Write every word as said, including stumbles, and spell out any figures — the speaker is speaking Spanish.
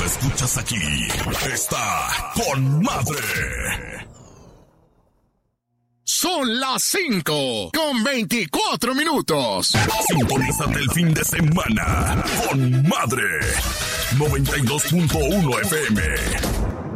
escuchas aquí. Está con madre. Son las cinco con veinticuatro minutos. Sintonízate el fin de semana con madre. noventa y dos punto uno F M.